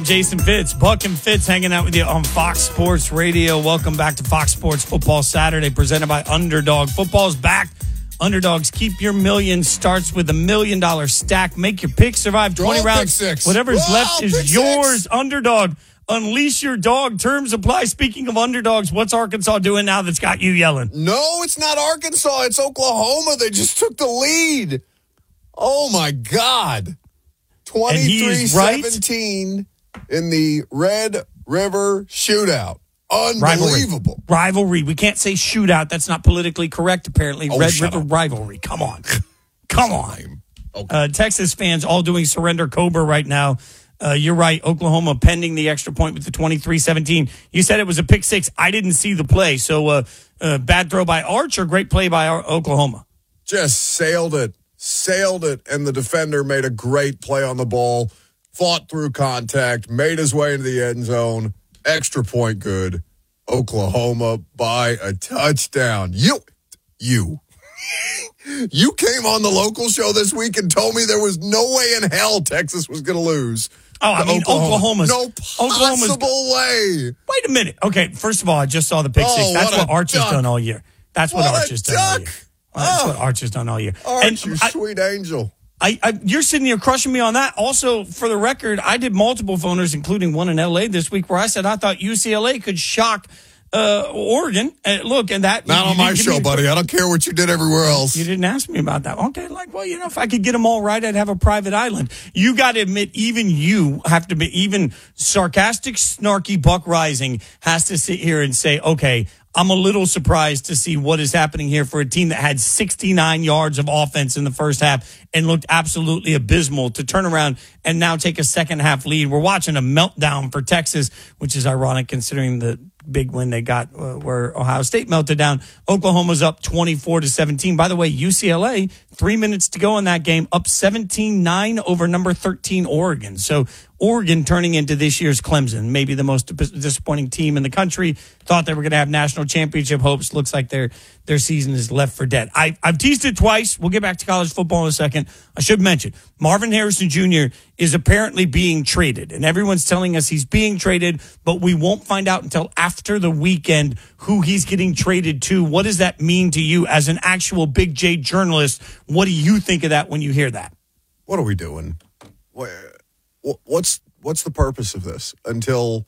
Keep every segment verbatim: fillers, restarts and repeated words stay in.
Jason Fitz. Buck and Fitz hanging out with you on Fox Sports Radio. Welcome back to Fox Sports Football Saturday, presented by Underdog. Football's back. Underdogs, keep your million. Starts with a million dollar stack. Make your pick, survive twenty Draw rounds. six. Whatever's Whoa, left is pick yours. Six. Underdog. Unleash your dog. Terms apply. Speaking of underdogs, what's Arkansas doing now that's got you yelling? No, it's not Arkansas. It's Oklahoma. They just took the lead. Oh, my God. twenty-three seventeen right. in the Red River Shootout. Unbelievable. Rivalry. rivalry. We can't say shootout. That's not politically correct, apparently. Oh, Red shut River up. rivalry. Come on. Come on. Okay. Uh, Texas fans all doing surrender Cobra right now. Uh, you're right. Oklahoma pending the extra point with the twenty-three seventeen. You said it was a pick six. I didn't see the play. So uh, uh, bad throw by Arch or great play by Ar- Oklahoma? Just sailed it. Sailed it. And the defender made a great play on the ball. Fought through contact. Made his way into the end zone. Extra point good. Oklahoma by a touchdown. You. You. You came on the local show this week and told me there was no way in hell Texas was going to lose. Oh, I mean, Oklahoma. Oklahoma's. No Oklahoma's, possible way. Wait a minute. Okay, first of all, I just saw the pick Oh, six. That's what what, a Arch has duck. done all year. That's what, What Arch a has done all duck. year. That's Oh. what Arch has done all year. Arch, And you I- sweet angel. I, I, you're sitting here crushing me on that. Also, for the record, I did multiple phoners, including one in L A this week, where I said I thought U C L A could shock uh, Oregon. Uh, look, and that Not you on my didn't give show, me- buddy. I don't care what you did everywhere else. You didn't ask me about that. Okay, like, well, you know, if I could get them all right, I'd have a private island. You got to admit, even you have to be, even sarcastic, snarky Buck Rising has to sit here and say, okay, I'm a little surprised to see what is happening here for a team that had sixty-nine yards of offense in the first half and looked absolutely abysmal to turn around and now take a second half lead. We're watching a meltdown for Texas, which is ironic considering the big win they got uh, where Ohio State melted down. Oklahoma's up twenty-four to seventeen. By the way, U C L A, three minutes to go in that game, up seventeen nine over number thirteen Oregon. So Oregon turning into this year's Clemson, maybe the most disappointing team in the country. Thought they were going to have national championship hopes. Looks like their their season is left for dead. I, I've teased it twice. We'll get back to college football in a second. I should mention, Marvin Harrison Junior is apparently being traded, and everyone's telling us he's being traded, but we won't find out until after the weekend who he's getting traded to. What does that mean to you as an actual Big J journalist? What do you think of that when you hear that? What are we doing? Where- What's what's the purpose of this until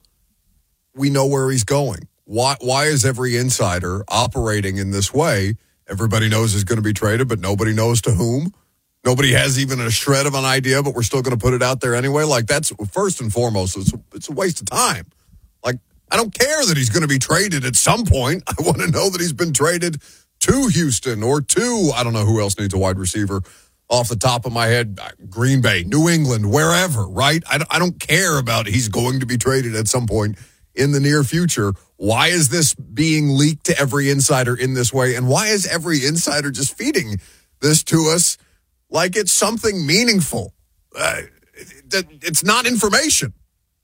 we know where he's going? Why why is every insider operating in this way? Everybody knows he's going to be traded, but nobody knows to whom. Nobody has even a shred of an idea, but we're still going to put it out there anyway. Like, that's first and foremost, it's a, it's a waste of time. Like, I don't care that he's going to be traded at some point. I want to know that he's been traded to Houston or to, I don't know who else needs a wide receiver. Off the top of my head, Green Bay, New England, wherever, right? I, I don't care about he's going to be traded at some point in the near future. Why is this being leaked to every insider in this way? And why is every insider just feeding this to us like it's something meaningful? Uh, it, it's not information.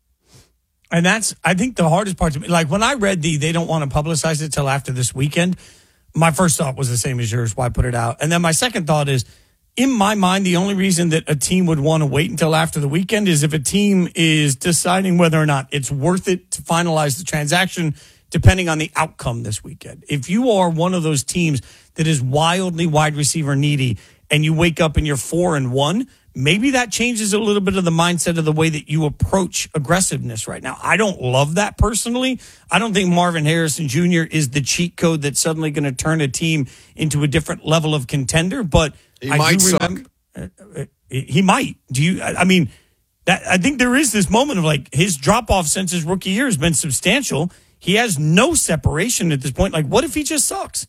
And that's, I think, the hardest part to me. Like, when I read the, they don't want to publicize it till after this weekend, my first thought was the same as yours, why put it out? And then my second thought is, in my mind, the only reason that a team would want to wait until after the weekend is if a team is deciding whether or not it's worth it to finalize the transaction, depending on the outcome this weekend. If you are one of those teams that is wildly wide receiver needy and you wake up and you're four and one, maybe that changes a little bit of the mindset of the way that you approach aggressiveness right now. I don't love that personally. I don't think Marvin Harrison Junior is the cheat code that's suddenly going to turn a team into a different level of contender, but He I might do suck. remember, uh, uh, he might. Do you? I I mean, that I think there is this moment of like his drop off since his rookie year has been substantial. He has no separation at this point. Like, what if he just sucks?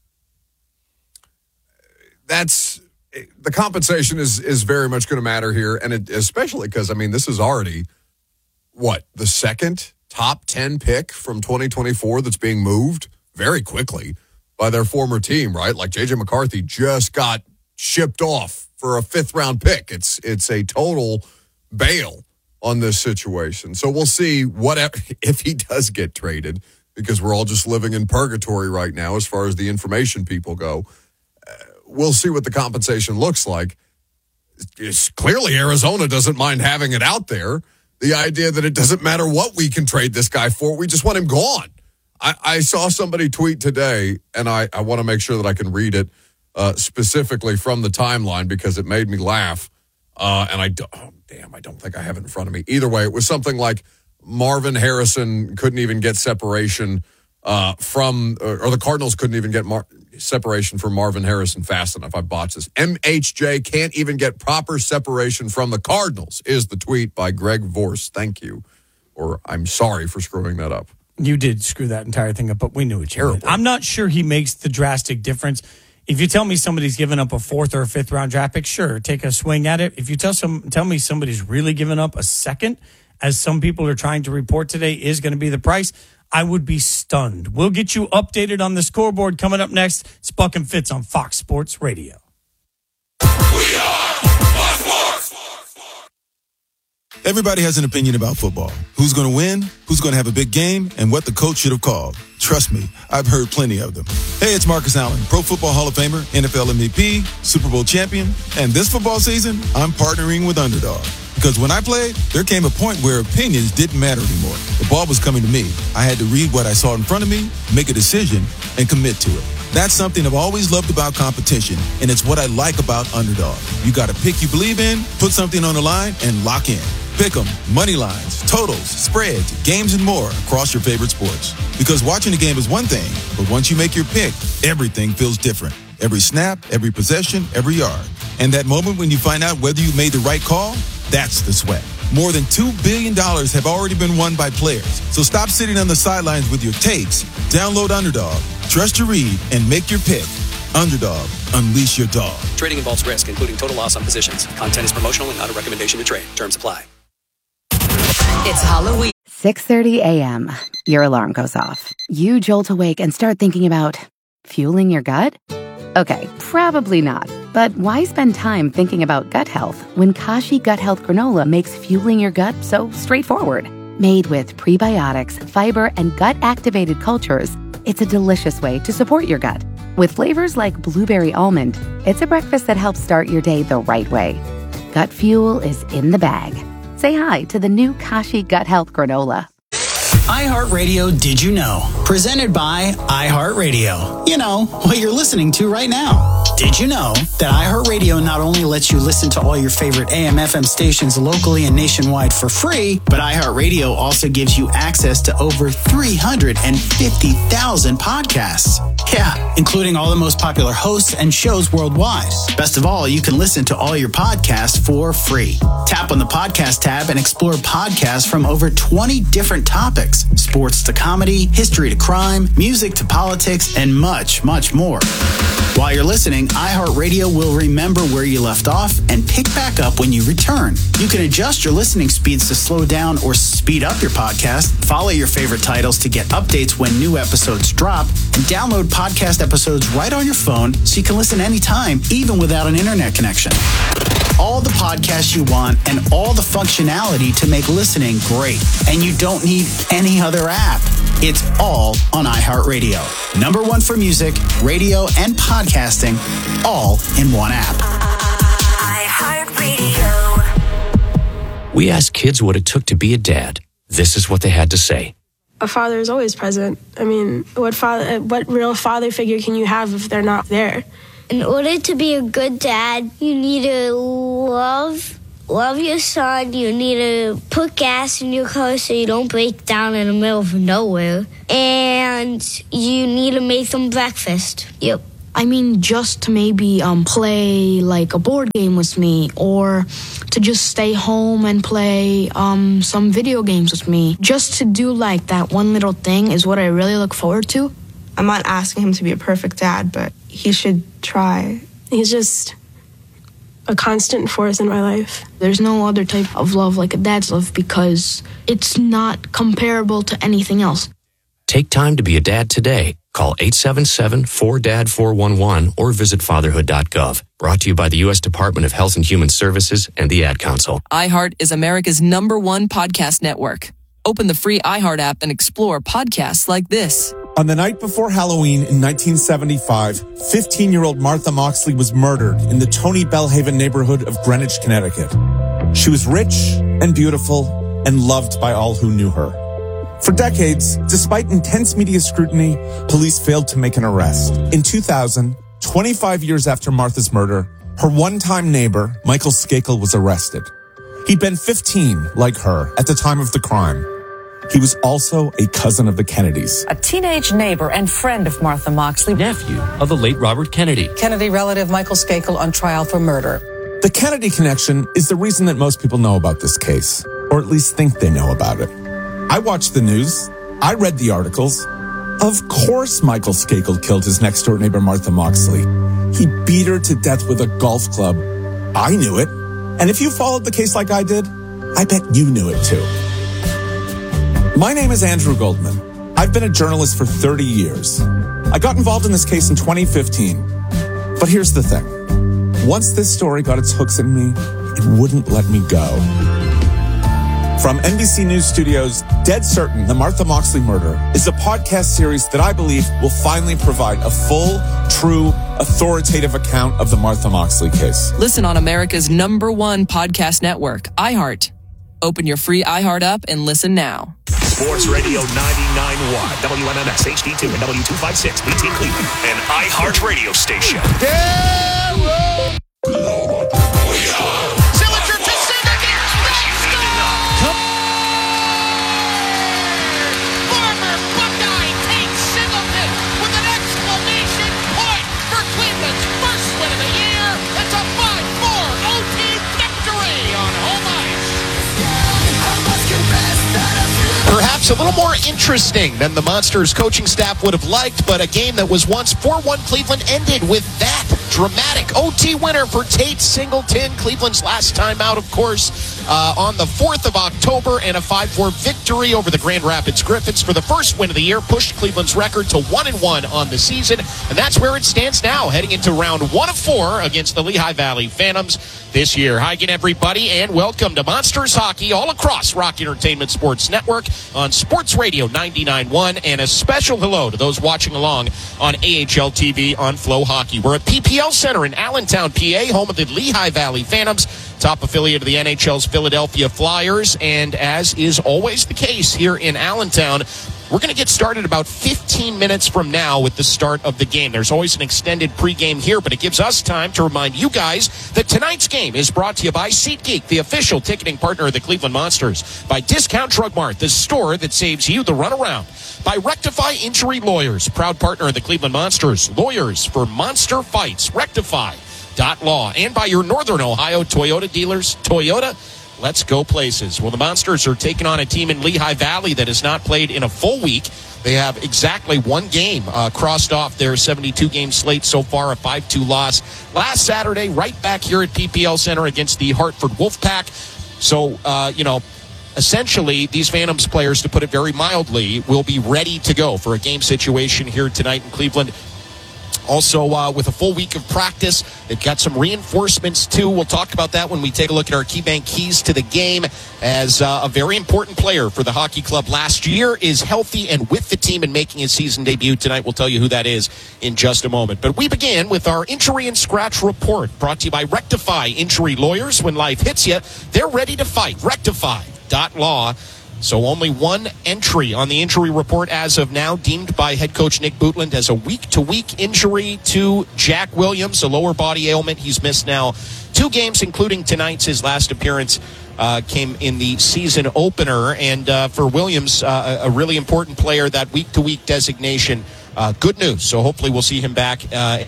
That's the compensation is is very much going to matter here, and it, especially because I mean this is already what the second top ten pick from twenty twenty-four that's being moved very quickly by their former team, right? Like J J McCarthy just got shipped off for a fifth round pick. It's it's a total bail on this situation. So we'll see what if he does get traded, because we're all just living in purgatory right now as far as the information people go. Uh, we'll see what the compensation looks like. It's clearly Arizona doesn't mind having it out there. The idea that it doesn't matter what we can trade this guy for, we just want him gone. I, I saw somebody tweet today, and I, I want to make sure that I can read it uh, specifically from the timeline because it made me laugh. Uh, and I, do, oh, damn, I don't think I have it in front of me. Either way, it was something like Marvin Harrison couldn't even get separation uh, from, or, or the Cardinals couldn't even get Mar- separation from Marvin Harrison fast enough. I botched this. M H J can't even get proper separation from the Cardinals is the tweet by Greg Vorse. Thank you. Or I'm sorry for screwing that up. You did screw that entire thing up, but we knew it. You I'm not sure he makes the drastic difference. If you tell me somebody's given up a fourth or a fifth round draft pick, sure, take a swing at it. If you tell some, tell me somebody's really given up a second, as some people are trying to report today is going to be the price, I would be stunned. We'll get you updated on the scoreboard coming up next. It's Buck and Fitz on Fox Sports Radio. We are Fox Sports. Everybody has an opinion about football. Who's going to win, who's going to have a big game, and what the coach should have called. Trust me, I've heard plenty of them. Hey, it's Marcus Allen, Pro Football Hall of Famer, N F L M V P, Super Bowl champion, and this football season, I'm partnering with Underdog. Because when I played, there came a point where opinions didn't matter anymore. The ball was coming to me. I had to read what I saw in front of me, make a decision, and commit to it. That's something I've always loved about competition, and it's what I like about Underdog. You got a pick you believe in, put something on the line, and lock in. Pick 'em, money lines, totals, spreads, games, and more across your favorite sports. Because watching a game is one thing, but once you make your pick, everything feels different. Every snap, every possession, every yard. And that moment when you find out whether you made the right call, that's the sweat. More than two billion dollars have already been won by players. So stop sitting on the sidelines with your takes. Download Underdog, trust your read, and make your pick. Underdog, unleash your dog. Trading involves risk, including total loss on positions. Content is promotional and not a recommendation to trade. Terms apply. It's Halloween. six thirty a.m. Your alarm goes off. You jolt awake and start thinking about fueling your gut? Okay, probably not. But why spend time thinking about gut health when Kashi Gut Health Granola makes fueling your gut so straightforward? Made with prebiotics, fiber, and gut-activated cultures, it's a delicious way to support your gut. With flavors like blueberry almond, it's a breakfast that helps start your day the right way. Gut fuel is in the bag. Say hi to the new Kashi Gut Health Granola. iHeartRadio Did You Know? Presented by iHeartRadio. You know, what you're listening to right now. Did you know that iHeartRadio not only lets you listen to all your favorite A M F M stations locally and nationwide for free, but iHeartRadio also gives you access to over three hundred fifty thousand podcasts. Yeah, including all the most popular hosts and shows worldwide. Best of all, you can listen to all your podcasts for free. Tap on the podcast tab and explore podcasts from over twenty different topics. Sports to comedy, history to crime, music to politics, and much, much more. While you're listening, iHeartRadio will remember where you left off and pick back up when you return. You can adjust your listening speeds to slow down or speed up your podcast, follow your favorite titles to get updates when new episodes drop, and download podcast episodes right on your phone so you can listen anytime, even without an internet connection. All the podcasts you want and all the functionality to make listening great. And you don't need any other app. It's all on iHeartRadio. Number one for music, radio, and podcasting, all in one app. iHeartRadio. We asked kids what it took to be a dad. This is what they had to say. A father is always present. I mean, what father, what real father figure can you have if they're not there? In order to be a good dad, you need to love love your son. You need to put gas in your car so you don't break down in the middle of nowhere. And you need to make them breakfast. Yep. I mean, just to maybe um, play like a board game with me, or to just stay home and play um, some video games with me. Just to do like that one little thing is what I really look forward to. I'm not asking him to be a perfect dad, but he should try. He's just a constant force in my life. There's no other type of love like a dad's love because it's not comparable to anything else. Take time to be a dad today. Call eight seven seven, four D A D, four one one or visit fatherhood dot gov. Brought to you by the U S Department of Health and Human Services and the Ad Council. iHeart is America's number one podcast network. Open the free iHeart app and explore podcasts like this. On the night before Halloween in nineteen seventy-five, fifteen-year-old Martha Moxley was murdered in the Tony Bellhaven neighborhood of Greenwich, Connecticut. She was rich and beautiful and loved by all who knew her. For decades, despite intense media scrutiny, police failed to make an arrest. In two thousand, twenty-five years after Martha's murder, her one-time neighbor, Michael Skakel, was arrested. He'd been fifteen, like her, at the time of the crime. He was also a cousin of the Kennedys. A teenage neighbor and friend of Martha Moxley. Nephew of the late Robert Kennedy. Kennedy relative Michael Skakel on trial for murder. The Kennedy connection is the reason that most people know about this case, or at least think they know about it. I watched the news. I read the articles. Of course Michael Skakel killed his next-door neighbor Martha Moxley. He beat her to death with a golf club. I knew it. And if you followed the case like I did, I bet you knew it too. My name is Andrew Goldman. I've been a journalist for thirty years. I got involved in this case in twenty fifteen. But here's the thing. Once this story got its hooks in me, it wouldn't let me go. From N B C News Studios, Dead Certain, The Martha Moxley Murder is a podcast series that I believe will finally provide a full, true, authoritative account of the Martha Moxley case. Listen on America's number one podcast network, iHeart. Open your free iHeart app and listen now. Sports Radio ninety-nine point one, W M M S, H D two, and W two fifty-six, B T Cleveland, an iHeart radio station. Yeah, we are. Sillinger to Syndergaard. Former Buckeye Tate Singleton with an exclamation point for Cleveland's first win of the year. It's a five four O T victory on home ice. Perhaps a little more interesting than the Monsters coaching staff would have liked, but a game that was once four one Cleveland ended with that dramatic O T winner for Tate Singleton. Cleveland's last time out, of course, uh, on the fourth of October, and a five four victory over the Grand Rapids Griffins for the first win of the year, pushed Cleveland's record to one and one on the season, and that's where it stands now, heading into round one of four against the Lehigh Valley Phantoms this year. Hi again, everybody, and welcome to Monsters Hockey all across Rock Entertainment Sports Network on Sports Radio ninety-nine point one, and a special hello to those watching along on A H L T V on Flow Hockey. We're at P P L Center in Allentown, P A, home of the Lehigh Valley Phantoms, top affiliate of the N H L's Philadelphia Flyers, and as is always the case here in Allentown, we're going to get started about fifteen minutes from now with the start of the game. There's always an extended pregame here, but it gives us time to remind you guys that tonight's game is brought to you by SeatGeek, the official ticketing partner of the Cleveland Monsters, by Discount Drug Mart, the store that saves you the runaround, by Rectify Injury Lawyers, proud partner of the Cleveland Monsters, lawyers for monster fights, rectify dot law, and by your Northern Ohio Toyota dealers, Toyota. Let's go places. Well, the Monsters are taking on a team in Lehigh Valley that has not played in a full week. They have exactly one game uh, crossed off their seventy-two game slate so far, a five two loss last Saturday, right back here at P P L Center against the Hartford Wolfpack. So, uh, you know, essentially, these Phantoms players, to put it very mildly, will be ready to go for a game situation here tonight in Cleveland. Also, uh, with a full week of practice, they've got some reinforcements, too. We'll talk about that when we take a look at our KeyBank keys to the game, as uh, a very important player for the hockey club last year is healthy and with the team and making his season debut tonight. We'll tell you who that is in just a moment. But we begin with our Injury and Scratch Report, brought to you by Rectify Injury Lawyers. When life hits you, they're ready to fight. Rectify dot law. So only one entry on the injury report as of now, deemed by head coach Nick Bootland as a week-to-week injury to Jack Williams, a lower body ailment. He's missed now two games, including tonight's. His last appearance uh, came in the season opener. And uh, for Williams, uh, a really important player, that week-to-week designation. Uh, good news. So hopefully we'll see him back uh,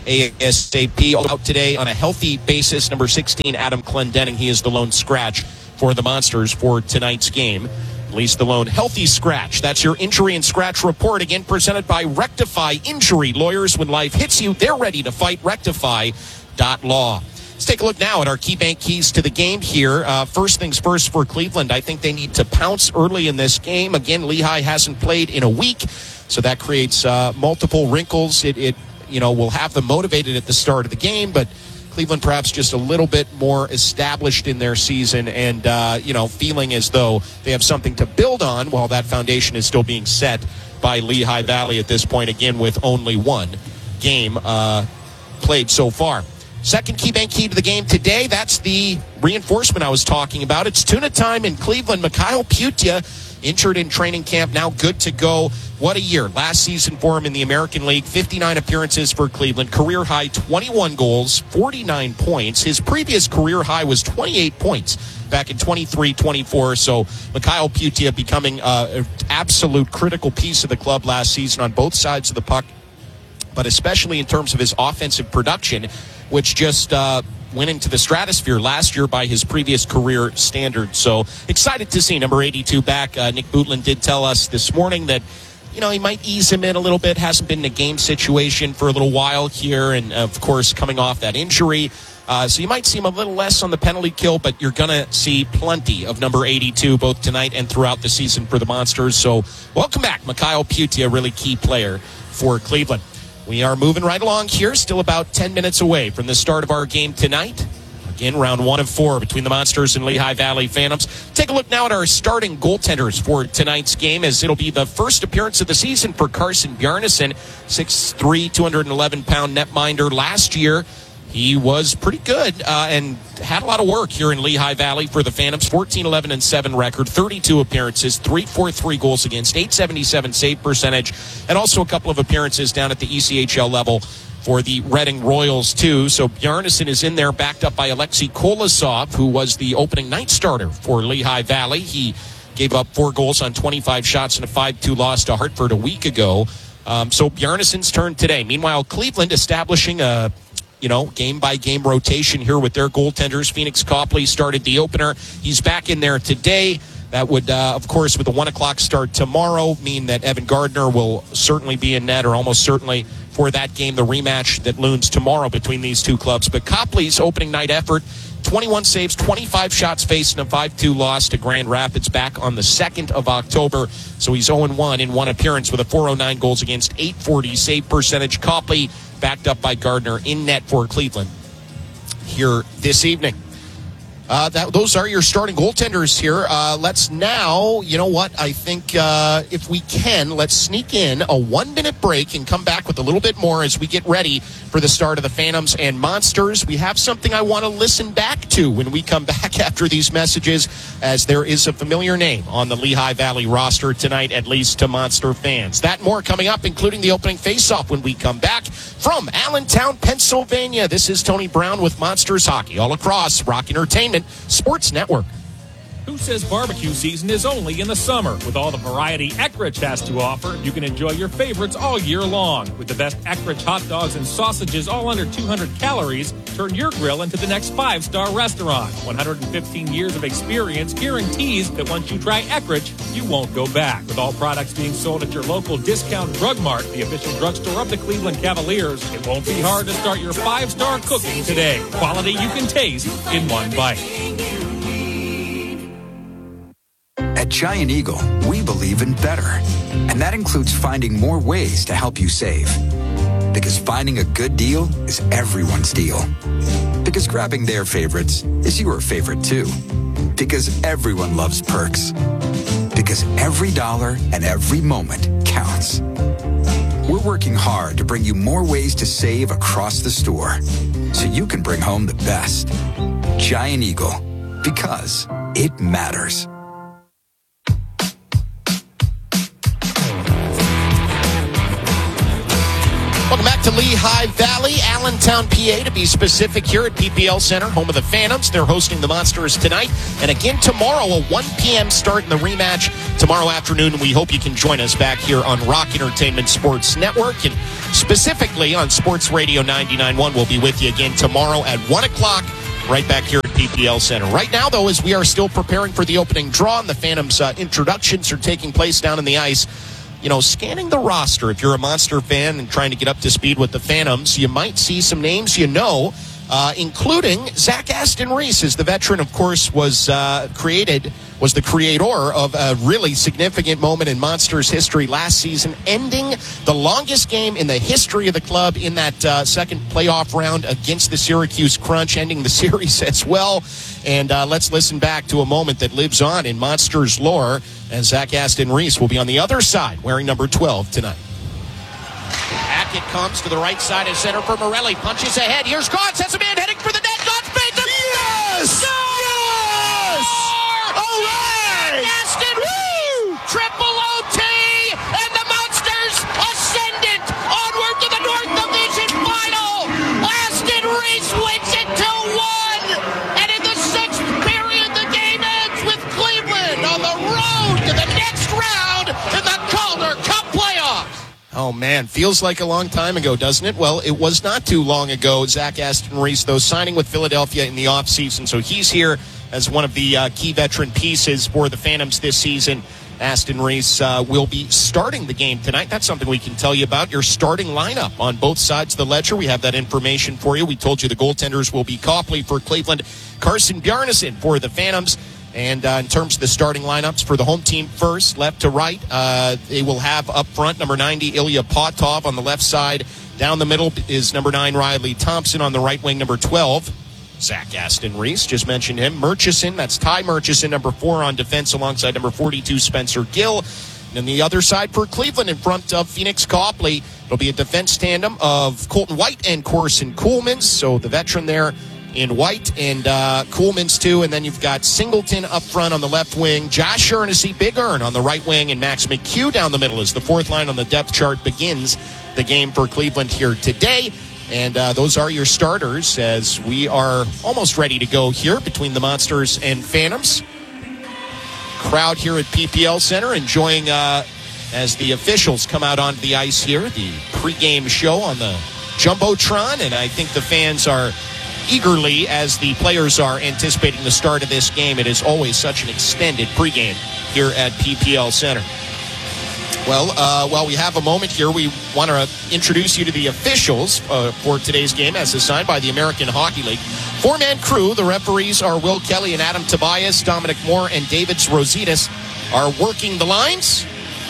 ASAP. Out today on a healthy basis, number sixteen, Adam Clendenning. He is the lone scratch for the Monsters for tonight's game. At least the lone healthy scratch. That's your Injury and Scratch Report, again presented by Rectify Injury Lawyers. When life hits you, they're ready to fight. Rectify dot law. Let's take a look now at our KeyBank keys to the game here. Uh, first things first for Cleveland. I think they need to pounce early in this game. Again, Lehigh hasn't played in a week, so that creates uh, multiple wrinkles. It, it, you know, will have them motivated at the start of the game, but Cleveland perhaps just a little bit more established in their season and, uh, you know, feeling as though they have something to build on while that foundation is still being set by Lehigh Valley at this point, again, with only one game uh, played so far. Second KeyBank key to the game today, that's the reinforcement I was talking about. It's tuna time in Cleveland. Mikhail Putia, injured in training camp, now good to go. What a year. Last season for him in the American League, fifty-nine appearances for Cleveland. Career high, twenty-one goals, forty-nine points. His previous career high was twenty-eight points back in twenty-three twenty-four. So Mikhail Putia becoming uh, an absolute critical piece of the club last season on both sides of the puck, but especially in terms of his offensive production, which just uh, went into the stratosphere last year by his previous career standards. So excited to see number eighty-two back. Uh, Nick Butlin did tell us this morning that, you know, he might ease him in a little bit. Hasn't been in a game situation for a little while here, and, of course, coming off that injury. Uh, so you might see him a little less on the penalty kill, but you're going to see plenty of number eighty-two both tonight and throughout the season for the Monsters. So welcome back, Mikhail Putia, a really key player for Cleveland. We are moving right along here, still about ten minutes away from the start of our game tonight. Again, round one of four between the Monsters and Lehigh Valley Phantoms. Take a look now at our starting goaltenders for tonight's game, as it'll be the first appearance of the season for Carson Bjarnason, six three, two hundred eleven pound netminder. Last year, he was pretty good uh, and had a lot of work here in Lehigh Valley for the Phantoms. fourteen eleven and seven record, thirty-two appearances, three forty-three goals against, eight seventy-seven save percentage, and also a couple of appearances down at the E C H L level for the Reading Royals, too. So Bjarnason is in there, backed up by Alexei Kolosov, who was the opening night starter for Lehigh Valley. He gave up four goals on twenty-five shots in a five two loss to Hartford a week ago. Um, so Bjarnason's turn today. Meanwhile, Cleveland establishing a you know, game-by-game rotation here with their goaltenders. Phoenix Copley started the opener. He's back in there today. That would, uh, of course, with the one o'clock start tomorrow, mean that Evan Gardner will certainly be in net, or almost certainly, for that game, the rematch that looms tomorrow between these two clubs. But Copley's opening night effort, twenty-one saves, twenty-five shots faced in a five two loss to Grand Rapids back on the second of October. So he's oh and one in one appearance with a four oh nine goals against, eight forty save percentage. Copley backed up by Gardner in net for Cleveland here this evening. Uh, that, those are your starting goaltenders here. Uh, let's now, you know what, I think uh, if we can, let's sneak in a one-minute break and come back with a little bit more as we get ready for the start of the Phantoms and Monsters. We have something I want to listen back to when we come back after these messages, as there is a familiar name on the Lehigh Valley roster tonight, at least to Monster fans. That and more coming up, including the opening face-off when we come back from Allentown, Pennsylvania. This is Tony Brown with Monsters Hockey all across Rock Entertainment Sports Network. Who says barbecue season is only in the summer? With all the variety Eckrich has to offer, you can enjoy your favorites all year long. With the best Eckrich hot dogs and sausages, all under two hundred calories, turn your grill into the next five-star restaurant. one hundred fifteen years of experience guarantees that once you try Eckrich, you won't go back. With all products being sold at your local discount Drug Mart, the official drugstore of the Cleveland Cavaliers, it won't be hard to start your five-star cooking today. Quality you can taste in one bite. At Giant Eagle, we believe in better. And that includes finding more ways to help you save. Because finding a good deal is everyone's deal. Because grabbing their favorites is your favorite too. Because everyone loves perks. Because every dollar and every moment counts. We're working hard to bring you more ways to save across the store, so you can bring home the best. Giant Eagle. Because it matters. Welcome back to Lehigh Valley, Allentown, P A, to be specific, here at P P L Center, home of the Phantoms. They're hosting the Monsters tonight. And again tomorrow, a one p.m. start in the rematch tomorrow afternoon. We hope you can join us back here on Rock Entertainment Sports Network. And specifically on Sports Radio ninety-nine point one, we'll be with you again tomorrow at one o'clock, right back here at P P L Center. Right now, though, as we are still preparing for the opening draw and the Phantoms' uh, introductions are taking place down in the ice, you know, scanning the roster, if you're a Monster fan and trying to get up to speed with the Phantoms, you might see some names you know, uh, including Zach Aston Reese, as the veteran, of course, was uh, created, was the creator of a really significant moment in Monsters history last season, ending the longest game in the history of the club in that uh, second playoff round against the Syracuse Crunch, ending the series as well. And uh, let's listen back to a moment that lives on in Monsters lore, as Zach Aston Reese will be on the other side wearing number twelve tonight. At back it comes to the right side of center for Morelli. Punches ahead. Here's Gotts. Has a man heading for the net. Gotts made the Yes! No! Yes! All right! Aston Woo! Triple O T, and the Monsters ascendant onward to the North Division Final. Aston Reese wins it two one, and in the sixth period, the game ends with Cleveland on the road to the next round in the Calder Cup playoffs. Oh, man. Feels like a long time ago, doesn't it? Well, it was not too long ago. Zach Aston Reese, though, signing with Philadelphia in the offseason. So he's here as one of the uh, key veteran pieces for the Phantoms this season. Aston Reese uh, will be starting the game tonight. That's something we can tell you about. Your starting lineup on both sides of the ledger. We have that information for you. We told you the goaltenders will be Copley for Cleveland, Carson Bjarnason for the Phantoms. And uh, in terms of the starting lineups for the home team first, left to right, uh, they will have up front number ninety, Ilya Potov on the left side. Down the middle is number nine, Riley Thompson. On the right wing, number twelve, Zach Aston Reese, just mentioned him. Murchison, that's Ty Murchison, number four on defense alongside number forty-two, Spencer Gill. And on the other side for Cleveland in front of Phoenix Copley, it'll be a defense tandem of Colton White and Corson Coolmans. So the veteran there in White and uh, Coolmans too. And then you've got Singleton up front on the left wing, Josh Ernest, Big Earn on the right wing, and Max McHugh down the middle as the fourth line on the depth chart begins the game for Cleveland here today. And uh, those are your starters as we are almost ready to go here between the Monsters and Phantoms. Crowd here at P P L Center enjoying uh, as the officials come out onto the ice here, the pregame show on the Jumbotron. And I think the fans are eagerly, as the players are anticipating the start of this game. It is always such an extended pregame here at P P L Center. Well, uh, while we have a moment here, we want to introduce you to the officials uh, for today's game as assigned by the American Hockey League. Four-man crew, the referees are Will Kelly and Adam Tobias. Dominic Moore and David Rositas are working the lines.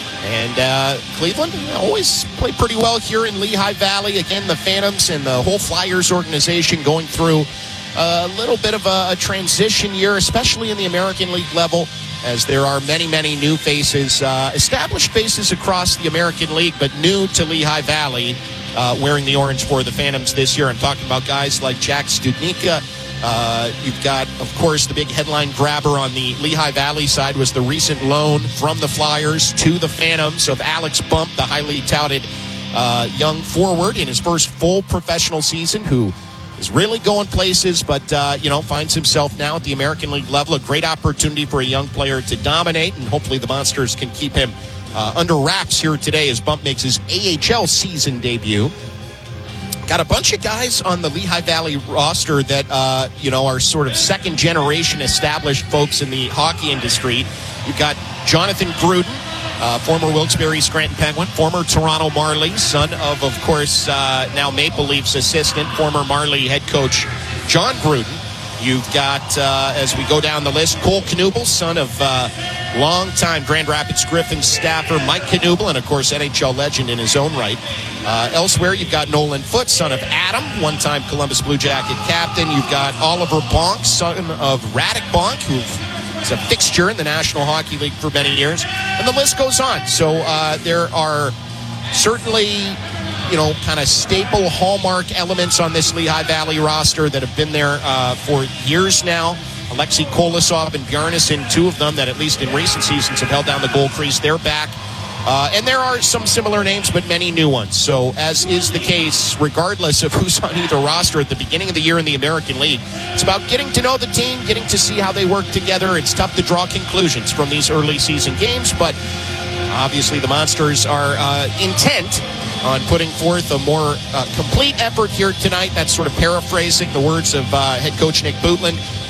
And uh, Cleveland always play pretty well here in Lehigh Valley. Again, the Phantoms and the whole Flyers organization going through a little bit of a, a transition year, especially in the American League level, as there are many, many new faces, uh, established faces across the American League, but new to Lehigh Valley, uh, wearing the orange for the Phantoms this year. I'm talking about guys like Jack Studnicka. Uh, you've got, of course, the big headline grabber on the Lehigh Valley side was the recent loan from the Flyers to the Phantoms of Alex Bump, the highly touted uh, young forward in his first full professional season, who is really going places, but, uh, you know, finds himself now at the American League level. A great opportunity for a young player to dominate, and hopefully the Monsters can keep him uh, under wraps here today as Bump makes his A H L season debut. Got a bunch of guys on the Lehigh Valley roster that, uh, you know, are sort of second-generation established folks in the hockey industry. You've got Jonathan Gruden, uh, former Wilkes-Barre Scranton Penguin, former Toronto Marley, son of, of course, uh, now Maple Leafs assistant, former Marley head coach John Gruden. You've got, uh, as we go down the list, Cole Knuble, son of uh, longtime Grand Rapids Griffins staffer Mike Knuble, and, of course, N H L legend in his own right. Uh, elsewhere, you've got Nolan Foote, son of Adam, one-time Columbus Blue Jacket captain. You've got Oliver Bonk, son of Radek Bonk, who is a fixture in the National Hockey League for many years. And the list goes on. So uh, there are certainly, you know, kind of staple hallmark elements on this Lehigh Valley roster that have been there uh, for years now. Alexei Kolosov and Bjarnason, two of them that at least in recent seasons have held down the goal crease. They're back. Uh, and there are some similar names, but many new ones. So, as is the case, regardless of who's on either roster at the beginning of the year in the American League, it's about getting to know the team, getting to see how they work together. It's tough to draw conclusions from these early season games, but obviously the Monsters are uh, intent on putting forth a more uh, complete effort here tonight. That's sort of paraphrasing the words of uh, head coach Nick Bootland.